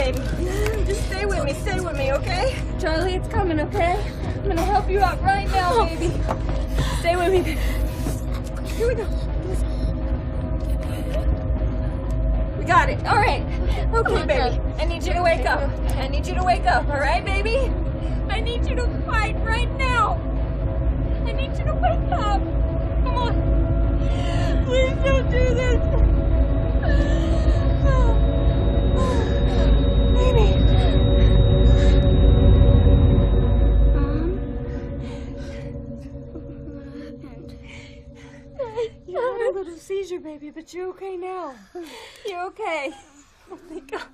baby. Just stay with me, okay? Charlie, it's coming, okay? I'm gonna help you out right now, baby. Stay with me, baby. Here we go. We got it. All right. Okay, baby. I need you to wake up. I need you to wake up, all right, baby? I need you to fight right now. I need you to wake up. Come on. Please don't do this. Baby. You had a little seizure, baby, but you're okay now. You're okay. Oh, thank God.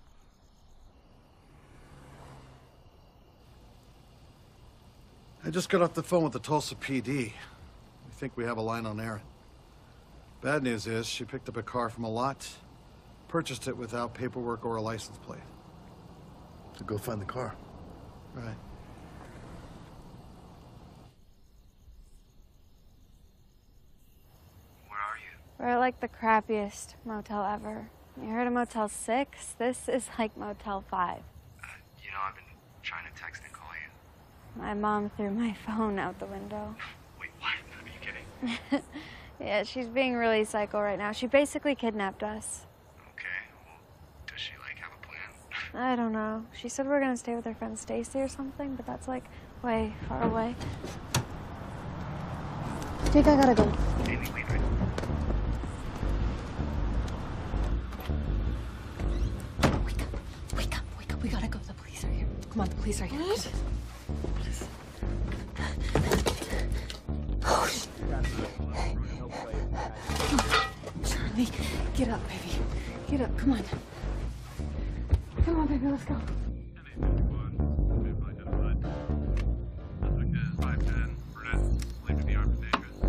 I just got off the phone with the Tulsa PD. We think we have a line on Erin. Bad news is she picked up a car from a lot, purchased it without paperwork or a license plate. So go find the car. Right. We're at like the crappiest motel ever. You heard of Motel 6? This is like Motel 5. You know, I've been trying to text and call you. My mom threw my phone out the window. Wait, what? Are you kidding? Yeah, she's being really psycho right now. She basically kidnapped us. Okay, well, does she, like, have a plan? I don't know. She said we're gonna stay with her friend Stacy or something, but that's like way far away. Jake, I gotta go. Amy, wait, right? Wake up. We gotta go. The police are here. Come on, the police are here. What? Oh, Charlie, get up, baby. Get up. Come on. Come on, baby. Let's go.